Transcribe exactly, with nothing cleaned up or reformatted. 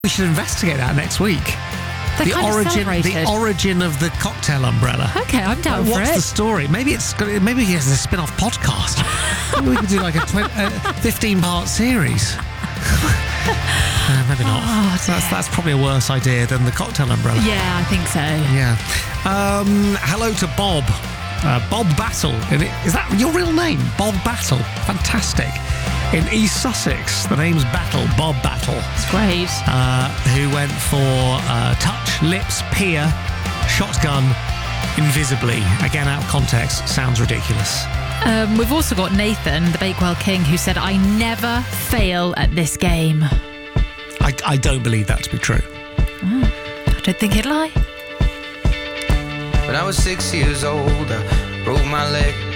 We should investigate that next week. They're the kind of origin, celebrated. the origin of the cocktail umbrella. Okay, I'm down Like, for what's it. the story? Maybe it's got, maybe it's a spin-off podcast. Maybe we could do like a twenty, uh, fifteen-part series. uh, maybe not. Oh, that's that's probably a worse idea than the cocktail umbrella. Yeah, I think so. Yeah. Um, hello to Bob. Uh, Bob Battle. Is that your real name? Bob Battle. Fantastic. In East Sussex, the name's Battle. Bob Battle. It's great. Uh, who went for uh, touch, lips, peer, shotgun, invisibly. Again, out of context, sounds ridiculous. Um, we've also got Nathan, the Bakewell King, who said, I never fail at this game. I, I don't believe that to be true. Oh, I don't think he'd lie. When I was six years old, I broke my leg.